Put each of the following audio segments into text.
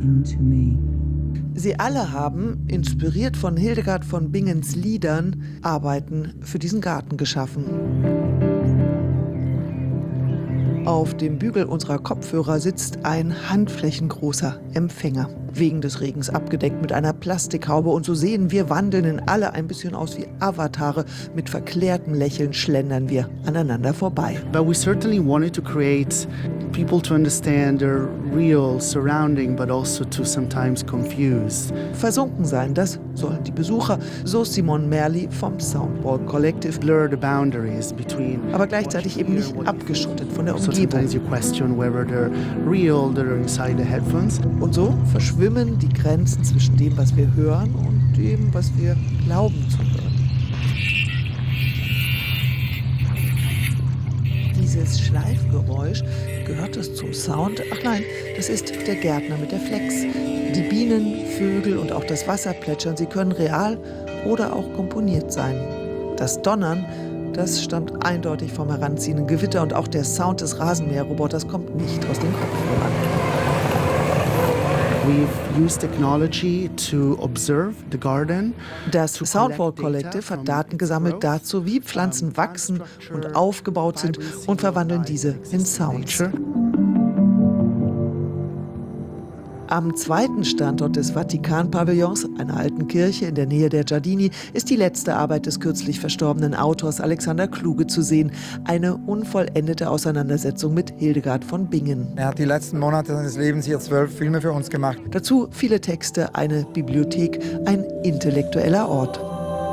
into me. Sie alle haben, inspiriert von Hildegard von Bingens Liedern, Arbeiten für diesen Garten geschaffen. Auf dem Bügel unserer Kopfhörer sitzt ein handflächengroßer Empfänger. Wegen des Regens abgedeckt mit einer Plastikhaube. Und so sehen wir Wandelnden alle ein bisschen aus wie Avatare. Mit verklärtem Lächeln schlendern wir aneinander vorbei. But we certainly wanted to create people to understand their real surrounding, but also to sometimes confuse. Versunken sein, das sollen die Besucher, so Simon Merli vom Soundwall Collective. Blur the boundaries between. Aber gleichzeitig eben nicht abgeschottet von der So Umgebung. sometimes you question whether they're real, they're inside the headphones. Und so verschwimmen die Grenzen zwischen dem, was wir hören und dem, was wir glauben zu hören. Dieses Schleifgeräusch, gehört es zum Sound? Ach nein, das ist der Gärtner mit der Flex. Die Bienen, Vögel und auch das Wasser plätschern, sie können real oder auch komponiert sein. Das Donnern, das stammt eindeutig vom heranziehenden Gewitter und auch der Sound des Rasenmäherroboters kommt nicht aus den Kopfhörern. We've used technology to observe the garden. Das Soundwall Collective hat Daten gesammelt dazu, wie Pflanzen wachsen und aufgebaut sind und verwandeln diese in Sounds. Am zweiten Standort des Vatikan-Pavillons, einer alten Kirche in der Nähe der Giardini, ist die letzte Arbeit des kürzlich verstorbenen Autors Alexander Kluge zu sehen. Eine unvollendete Auseinandersetzung mit Hildegard von Bingen. Er hat die letzten Monate seines Lebens hier 12 Filme für uns gemacht. Dazu viele Texte, eine Bibliothek, ein intellektueller Ort.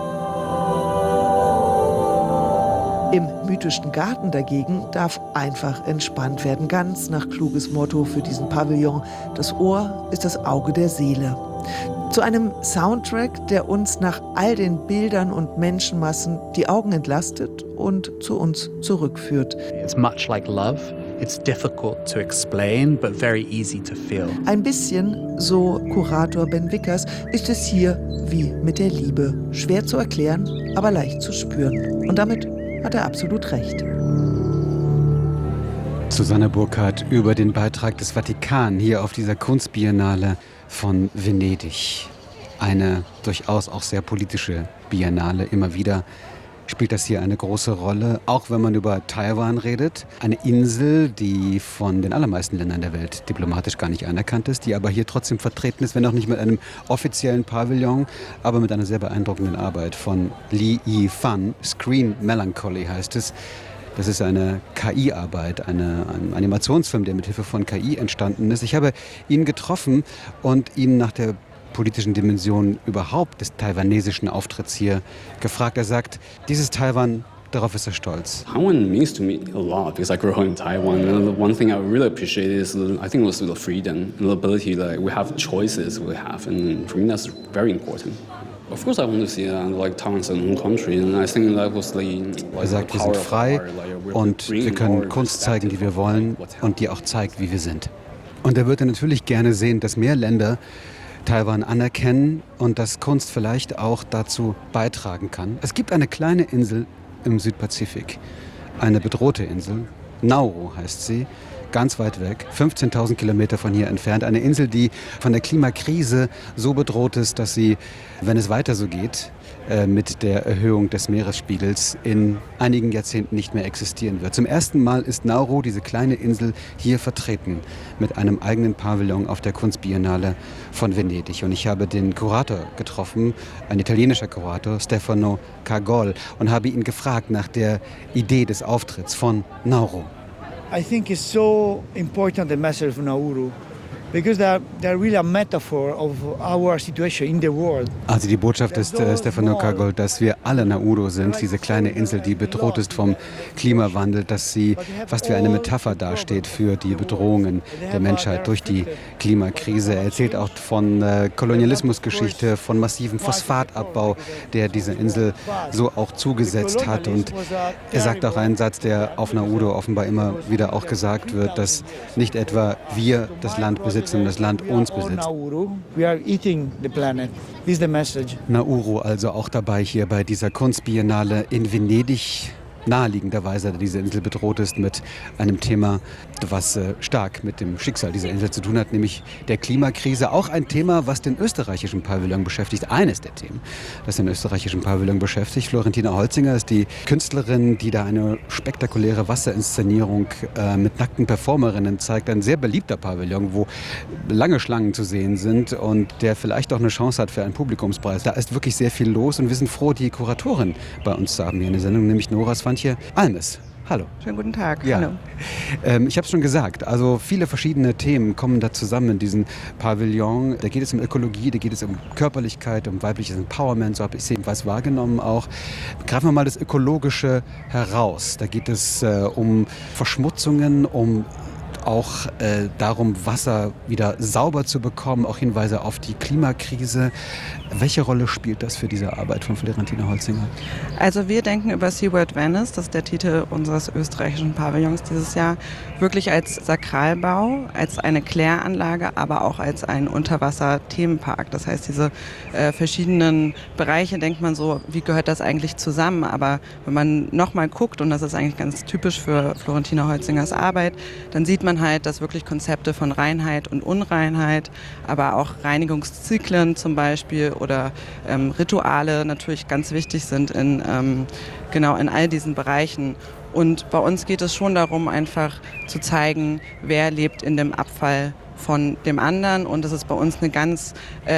Im mythischen Garten dagegen darf einfach entspannt werden, ganz nach Kluges Motto für diesen Pavillon. Das Ohr ist das Auge der Seele. Zu einem Soundtrack, der uns nach all den Bildern und Menschenmassen die Augen entlastet und zu uns zurückführt. It's much like love. It's difficult to explain, but very easy to feel. Ein bisschen, so Kurator Ben Wickers, ist es hier wie mit der Liebe. Schwer zu erklären, aber leicht zu spüren. Und damit hat er absolut recht. Susanne Burkhardt über den Beitrag des Vatikan hier auf dieser Kunstbiennale von Venedig. Eine durchaus auch sehr politische Biennale. Immer wieder spielt das hier eine große Rolle, auch wenn man über Taiwan redet. Eine Insel, die von den allermeisten Ländern der Welt diplomatisch gar nicht anerkannt ist, die aber hier trotzdem vertreten ist, wenn auch nicht mit einem offiziellen Pavillon, aber mit einer sehr beeindruckenden Arbeit von Li Yifan. Screen Melancholy heißt es. Das ist eine KI-Arbeit, ein Animationsfilm, der mit Hilfe von KI entstanden ist. Ich habe ihn getroffen und ihn nach der politischen Dimension überhaupt des taiwanesischen Auftritts hier gefragt. Er sagt, dieses Taiwan, darauf ist er stolz. Taiwan means to me a lot because I grew up in Taiwan. And the one thing I really appreciate is, I think, was the freedom and the ability that we have choices we have. And for me, that's very important. Of course, I want to see like Taiwan as a own country, and I think that was Er sagt, wir sind frei und wir können Kunst zeigen, die wir wollen und die auch zeigt, wie wir sind. Und er würde natürlich gerne sehen, dass mehr Länder Taiwan anerkennen und dass Kunst vielleicht auch dazu beitragen kann. Es gibt eine kleine Insel im Südpazifik, eine bedrohte Insel, Nauru heißt sie, ganz weit weg, 15.000 Kilometer von hier entfernt. Eine Insel, die von der Klimakrise so bedroht ist, dass sie, wenn es weiter so geht, mit der Erhöhung des Meeresspiegels in einigen Jahrzehnten nicht mehr existieren wird. Zum ersten Mal ist Nauru, diese kleine Insel, hier vertreten mit einem eigenen Pavillon auf der Kunstbiennale von Venedig. Und ich habe den Kurator getroffen, ein italienischer Kurator, Stefano Cagol, und habe ihn gefragt nach der Idee des Auftritts von Nauru. I think it's so important, the message of Nauru, because they're really a metaphor of our situation in the world. Also die Botschaft ist, Stefano Cagol, dass wir alle Nauru sind, diese kleine Insel, die bedroht ist vom Klimawandel, dass sie fast wie eine Metapher dasteht für die Bedrohungen der Menschheit durch die Klimakrise. Er erzählt auch von Kolonialismusgeschichte, von massivem Phosphatabbau, der diese Insel so auch zugesetzt hat. Und er sagt auch einen Satz, der auf Nauru offenbar immer wieder auch gesagt wird, dass nicht etwa wir das Land besitzen, das Land uns besitzt. Nauru also auch dabei hier bei dieser Kunstbiennale in Venedig. naheliegenderweise diese Insel bedroht ist mit einem Thema, was stark mit dem Schicksal dieser Insel zu tun hat, nämlich der Klimakrise. Auch ein Thema, was den österreichischen Pavillon beschäftigt. Eines der Themen, das den österreichischen Pavillon beschäftigt. Florentina Holzinger ist die Künstlerin, die da eine spektakuläre Wasserinszenierung mit nackten Performerinnen zeigt. Ein sehr beliebter Pavillon, wo lange Schlangen zu sehen sind und der vielleicht auch eine Chance hat für einen Publikumspreis. Da ist wirklich sehr viel los und wir sind froh, die Kuratorin bei uns zu haben hier in der Sendung, nämlich Nora Svantje Almes. Hallo. Schönen guten Tag. Ja. Hallo. Ich habe es schon gesagt, also viele verschiedene Themen kommen da zusammen in diesem Pavillon. Da geht es um Ökologie, da geht es um Körperlichkeit, um weibliches Empowerment, so habe ich es jedenfalls wahrgenommen auch. Greifen wir mal das Ökologische heraus. Da geht es um Verschmutzungen, um auch darum, Wasser wieder sauber zu bekommen, auch Hinweise auf die Klimakrise. Welche Rolle spielt das für diese Arbeit von Florentina Holzinger? Also wir denken über SeaWorld Venice, das ist der Titel unseres österreichischen Pavillons dieses Jahr, wirklich als Sakralbau, als eine Kläranlage, aber auch als ein Unterwasser-Themenpark. Das heißt, diese verschiedenen Bereiche, denkt man so, wie gehört das eigentlich zusammen? Aber wenn man nochmal guckt, und das ist eigentlich ganz typisch für Florentina Holzingers Arbeit, dann sieht man halt, dass wirklich Konzepte von Reinheit und Unreinheit, aber auch Reinigungszyklen zum Beispiel oder Rituale natürlich ganz wichtig sind in all diesen Bereichen. Und bei uns geht es schon darum, einfach zu zeigen, wer lebt in dem Abfall von dem anderen. Und das ist bei uns eine ganz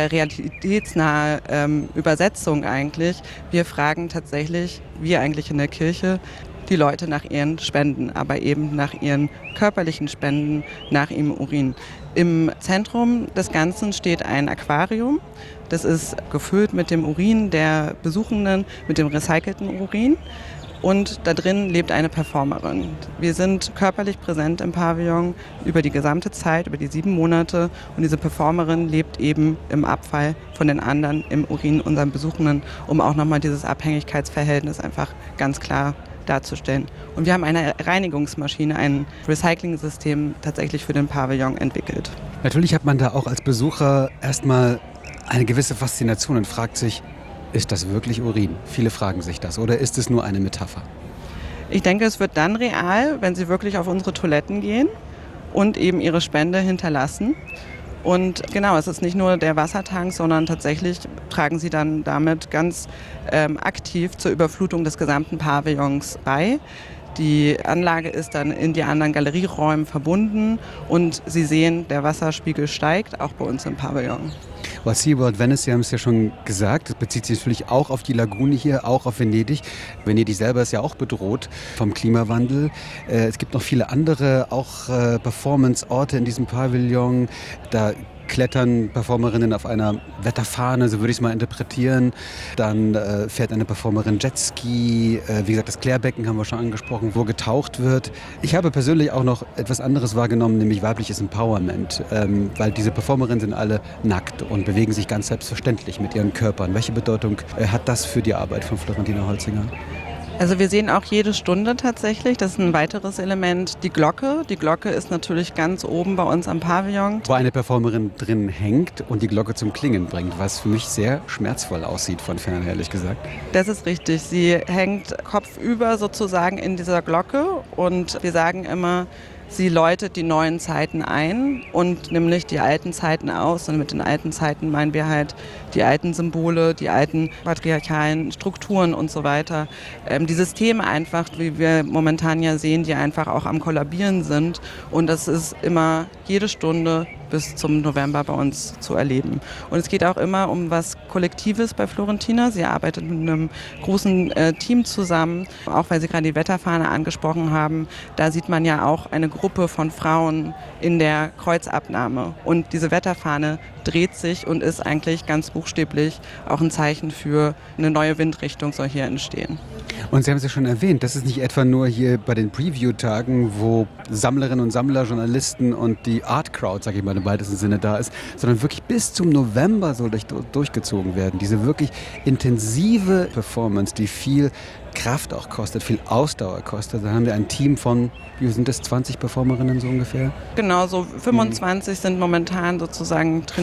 realitätsnahe Übersetzung eigentlich. Wir fragen tatsächlich, wir eigentlich in der Kirche, die Leute nach ihren Spenden, aber eben nach ihren körperlichen Spenden, nach ihrem Urin. Im Zentrum des Ganzen steht ein Aquarium. Das ist gefüllt mit dem Urin der Besuchenden, mit dem recycelten Urin. Und da drin lebt eine Performerin. Wir sind körperlich präsent im Pavillon über die gesamte Zeit, über die 7 Monate. Und diese Performerin lebt eben im Abfall von den anderen, im Urin unserer Besuchenden, um auch nochmal dieses Abhängigkeitsverhältnis einfach ganz klar darzustellen. Und wir haben eine Reinigungsmaschine, ein Recycling-System tatsächlich für den Pavillon entwickelt. Natürlich hat man da auch als Besucher erstmal eine gewisse Faszination und fragt sich, ist das wirklich Urin? Viele fragen sich das. Oder ist es nur eine Metapher? Ich denke, es wird dann real, wenn Sie wirklich auf unsere Toiletten gehen und eben Ihre Spende hinterlassen. Und genau, es ist nicht nur der Wassertank, sondern tatsächlich tragen Sie dann damit ganz aktiv zur Überflutung des gesamten Pavillons bei. Die Anlage ist dann in die anderen Galerieräume verbunden und Sie sehen, der Wasserspiegel steigt, auch bei uns im Pavillon. SeaWorld Venice, Sie haben es ja schon gesagt, das bezieht sich natürlich auch auf die Lagune hier, auch auf Venedig. Venedig selber ist ja auch bedroht vom Klimawandel. Es gibt noch viele andere, auch Performance-Orte in diesem Pavillon. Da klettern Performerinnen auf einer Wetterfahne, so würde ich es mal interpretieren. Dann fährt eine Performerin Jetski. Wie gesagt, das Klärbecken haben wir schon angesprochen, wo getaucht wird. Ich habe persönlich auch noch etwas anderes wahrgenommen, nämlich weibliches Empowerment. Weil diese Performerinnen sind alle nackt und bewegen sich ganz selbstverständlich mit ihren Körpern. Welche Bedeutung hat das für die Arbeit von Florentina Holzinger? Also wir sehen auch jede Stunde tatsächlich, das ist ein weiteres Element, die Glocke. Die Glocke ist natürlich ganz oben bei uns am Pavillon. Wo eine Performerin drin hängt und die Glocke zum Klingen bringt, was für mich sehr schmerzvoll aussieht von fern, ehrlich gesagt. Das ist richtig, sie hängt kopfüber sozusagen in dieser Glocke und wir sagen immer, sie läutet die neuen Zeiten ein und nämlich die alten Zeiten aus. Und mit den alten Zeiten meinen wir halt die alten Symbole, die alten patriarchalen Strukturen und so weiter. Die Systeme einfach, wie wir momentan ja sehen, die einfach auch am Kollabieren sind. Und das ist immer jede Stunde bis zum November bei uns zu erleben. Und es geht auch immer um was Kollektives bei Florentina. Sie arbeitet mit einem großen Team zusammen, auch weil Sie gerade die Wetterfahne angesprochen haben. Da sieht man ja auch eine Gruppe von Frauen in der Kreuzabnahme. Und diese Wetterfahne dreht sich und ist eigentlich ganz buchstäblich auch ein Zeichen für eine neue Windrichtung soll hier entstehen. Und Sie haben es ja schon erwähnt, das ist nicht etwa nur hier bei den Preview-Tagen, wo Sammlerinnen und Sammler, Journalisten und die Art-Crowd, sage ich mal im weitesten Sinne, da ist, sondern wirklich bis zum November soll durchgezogen werden. Diese wirklich intensive Performance, die viel Kraft auch kostet, viel Ausdauer kostet. Da haben wir ein Team von, wie sind das, 20 Performerinnen so ungefähr? Genau, so 25 sind momentan sozusagen trainiert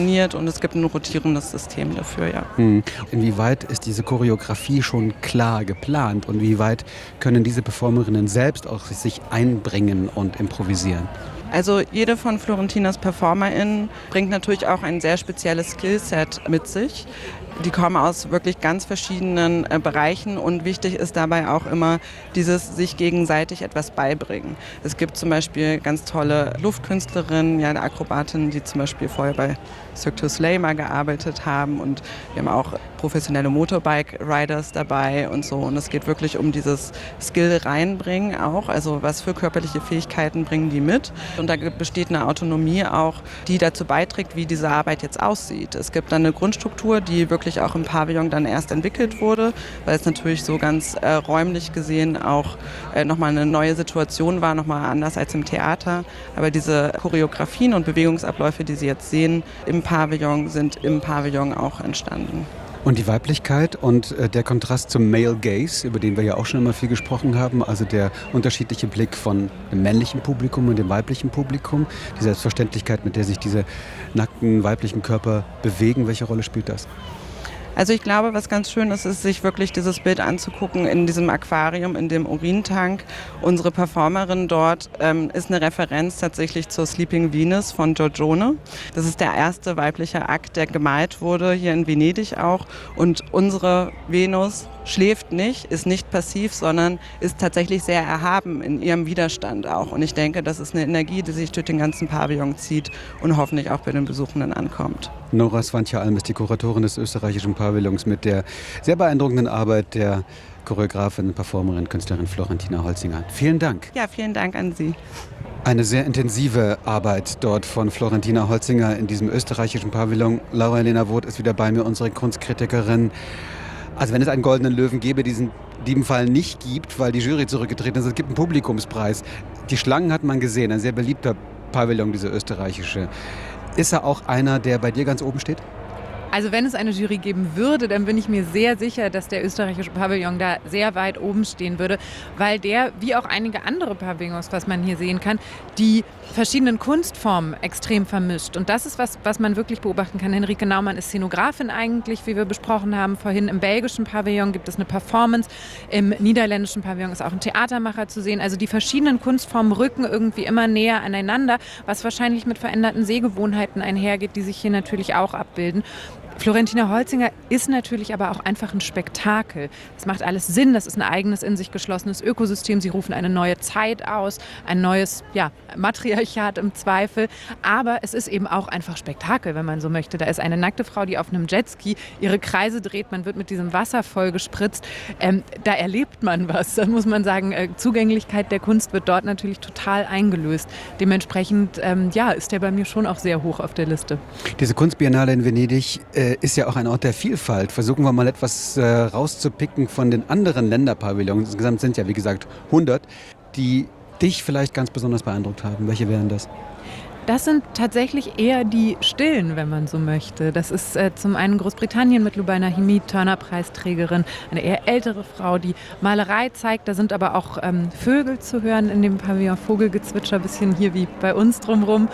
funktioniert und es gibt ein rotierendes System dafür, ja. Inwieweit ist diese Choreografie schon klar geplant und wie weit können diese Performerinnen selbst auch sich einbringen und improvisieren? Also jede von Florentinas PerformerInnen bringt natürlich auch ein sehr spezielles Skillset mit sich. Die kommen aus wirklich ganz verschiedenen Bereichen und wichtig ist dabei auch immer dieses sich gegenseitig etwas beibringen. Es gibt zum Beispiel ganz tolle Luftkünstlerinnen, ja, Akrobatinnen, die zum Beispiel vorher bei Cirque du Soleil mal gearbeitet haben und wir haben auch professionelle Motorbike-Riders dabei und so und es geht wirklich um dieses Skill reinbringen auch, also was für körperliche Fähigkeiten bringen die mit und da besteht eine Autonomie auch, die dazu beiträgt, wie diese Arbeit jetzt aussieht. Es gibt dann eine Grundstruktur, die wirklich auch im Pavillon dann erst entwickelt wurde, weil es natürlich so ganz räumlich gesehen auch nochmal eine neue Situation war, nochmal anders als im Theater, aber diese Choreografien und Bewegungsabläufe, die Sie jetzt sehen, im Pavillon sind im Pavillon auch entstanden. Und die Weiblichkeit und der Kontrast zum Male Gaze, über den wir ja auch schon immer viel gesprochen haben, also der unterschiedliche Blick von dem männlichen Publikum und dem weiblichen Publikum, die Selbstverständlichkeit, mit der sich diese nackten weiblichen Körper bewegen, welche Rolle spielt das? Also ich glaube, was ganz schön ist, ist, sich wirklich dieses Bild anzugucken in diesem Aquarium, in dem Urintank. Unsere Performerin dort ist eine Referenz tatsächlich zur Sleeping Venus von Giorgione. Das ist der erste weibliche Akt, der gemalt wurde, hier in Venedig auch. Und unsere Venus schläft nicht, ist nicht passiv, sondern ist tatsächlich sehr erhaben in ihrem Widerstand auch. Und ich denke, das ist eine Energie, die sich durch den ganzen Pavillon zieht und hoffentlich auch bei den Besuchenden ankommt. Nora Svantje-Alm ist die Kuratorin des österreichischen Pavillons mit der sehr beeindruckenden Arbeit der Choreografin, Performerin, Künstlerin Florentina Holzinger. Vielen Dank. Ja, vielen Dank an Sie. Eine sehr intensive Arbeit dort von Florentina Holzinger in diesem österreichischen Pavillon. Laura-Helena Woth ist wieder bei mir, unsere Kunstkritikerin. Also wenn es einen goldenen Löwen gäbe, diesen im Fall nicht gibt, weil die Jury zurückgetreten ist, es gibt einen Publikumspreis. Die Schlangen hat man gesehen, ein sehr beliebter Pavillon, dieser österreichische. Ist er auch einer, der bei dir ganz oben steht? Also wenn es eine Jury geben würde, dann bin ich mir sehr sicher, dass der österreichische Pavillon da sehr weit oben stehen würde, weil der, wie auch einige andere Pavillons, was man hier sehen kann, die verschiedenen Kunstformen extrem vermischt. Und das ist was man wirklich beobachten kann. Henrike Naumann ist Szenografin eigentlich, wie wir besprochen haben vorhin. Im belgischen Pavillon gibt es eine Performance, im niederländischen Pavillon ist auch ein Theatermacher zu sehen. Also die verschiedenen Kunstformen rücken irgendwie immer näher aneinander, was wahrscheinlich mit veränderten Sehgewohnheiten einhergeht, die sich hier natürlich auch abbilden. Florentina Holzinger ist natürlich aber auch einfach ein Spektakel. Es macht alles Sinn, das ist ein eigenes, in sich geschlossenes Ökosystem. Sie rufen eine neue Zeit aus, ein neues Matriarchat im Zweifel. Aber es ist eben auch einfach Spektakel, wenn man so möchte. Da ist eine nackte Frau, die auf einem Jetski ihre Kreise dreht. Man wird mit diesem Wasser voll gespritzt. Da erlebt man was. Da muss man sagen, Zugänglichkeit der Kunst wird dort natürlich total eingelöst. Dementsprechend ist der bei mir schon auch sehr hoch auf der Liste. Diese Kunstbiennale in Venedig ist ja auch ein Ort der Vielfalt. Versuchen wir mal etwas rauszupicken von den anderen Länderpavillons. Insgesamt sind ja, wie gesagt, 100, die dich vielleicht ganz besonders beeindruckt haben. Welche wären das? Das sind tatsächlich eher die Stillen, wenn man so möchte. Das ist zum einen Großbritannien mit Lubaina Himid, Turner-Preisträgerin, eine eher ältere Frau, die Malerei zeigt. Da sind aber auch Vögel zu hören in dem Pavillon, Vogelgezwitscher, ein bisschen hier wie bei uns drumherum.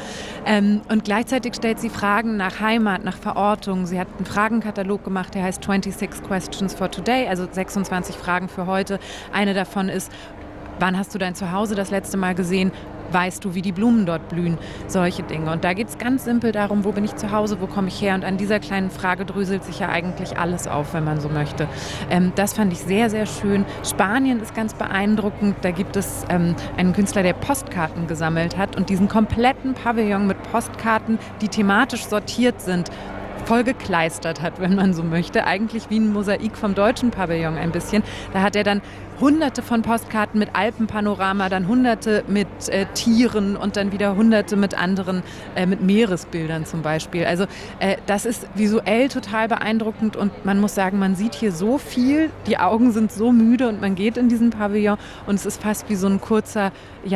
Und gleichzeitig stellt sie Fragen nach Heimat, nach Verortung. Sie hat einen Fragenkatalog gemacht, der heißt 26 Questions for Today, also 26 Fragen für heute. Eine davon ist: Wann hast du dein Zuhause das letzte Mal gesehen? Weißt du, wie die Blumen dort blühen? Solche Dinge. Und da geht es ganz simpel darum, wo bin ich zu Hause, wo komme ich her? Und an dieser kleinen Frage dröselt sich ja eigentlich alles auf, wenn man so möchte. Das fand ich sehr, sehr schön. Spanien ist ganz beeindruckend. Da gibt es einen Künstler, der Postkarten gesammelt hat und diesen kompletten Pavillon mit Postkarten, die thematisch sortiert sind, vollgekleistert hat, wenn man so möchte. Eigentlich wie ein Mosaik vom deutschen Pavillon ein bisschen. Da hat er dann hunderte von Postkarten mit Alpenpanorama, dann hunderte mit Tieren und dann wieder hunderte mit anderen, mit Meeresbildern zum Beispiel. Also das ist visuell total beeindruckend und man muss sagen, man sieht hier so viel, die Augen sind so müde und man geht in diesen Pavillon und es ist fast wie so ein kurzer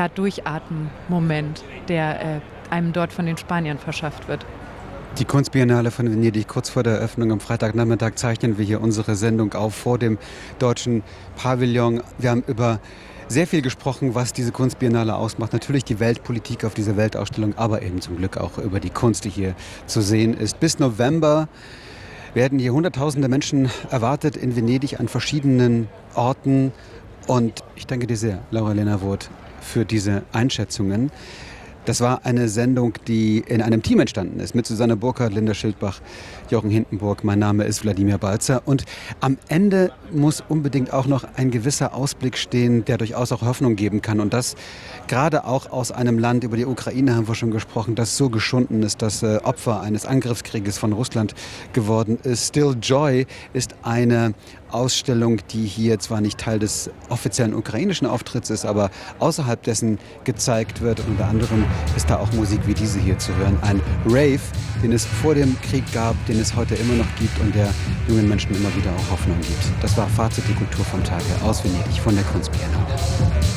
Durchatmen-Moment, der einem dort von den Spaniern verschafft wird. Die Kunstbiennale von Venedig, kurz vor der Eröffnung am Freitagnachmittag zeichnen wir hier unsere Sendung auf vor dem deutschen Pavillon. Wir haben über sehr viel gesprochen, was diese Kunstbiennale ausmacht. Natürlich die Weltpolitik auf dieser Weltausstellung, aber eben zum Glück auch über die Kunst, die hier zu sehen ist. Bis November werden hier Hunderttausende Menschen erwartet in Venedig an verschiedenen Orten. Und ich danke dir sehr, Laura-Lena Woth, für diese Einschätzungen. Das war eine Sendung, die in einem Team entstanden ist, mit Susanne Burkhardt, Linda Schildbach, Jochen Hindenburg. Mein Name ist Wladimir Balzer. Und am Ende muss unbedingt auch noch ein gewisser Ausblick stehen, der durchaus auch Hoffnung geben kann. Und das gerade auch aus einem Land, über die Ukraine haben wir schon gesprochen, das so geschunden ist, das Opfer eines Angriffskrieges von Russland geworden ist. Still Joy ist eine Ausstellung, die hier zwar nicht Teil des offiziellen ukrainischen Auftritts ist, aber außerhalb dessen gezeigt wird. Unter anderem ist da auch Musik wie diese hier zu hören. Ein Rave, den es vor dem Krieg gab, den es heute immer noch gibt und der jungen Menschen immer wieder auch Hoffnung gibt. Das war Fazit, die Kultur vom Tage aus Venedig von der Kunstbiennale.